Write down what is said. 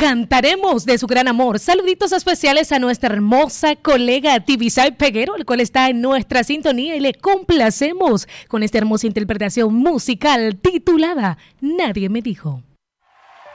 Cantaremos de su gran amor. Saluditos especiales a nuestra hermosa colega Tibisay Peguero, el cual está en nuestra sintonía y le complacemos con esta hermosa interpretación musical titulada Nadie me dijo.